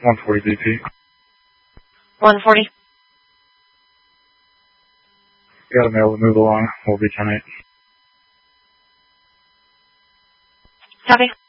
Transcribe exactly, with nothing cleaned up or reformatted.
one forty B P. one forty. Got a mail to move along. We'll be ten eight. Copy.